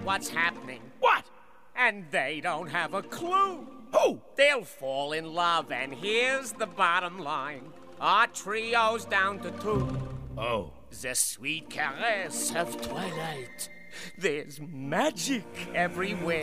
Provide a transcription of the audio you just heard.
what's happening. What? And they don't have a clue. Who? They'll fall in love, and here's the bottom line. Our trio's down to 2. Oh. The sweet caress of twilight. There's magic everywhere.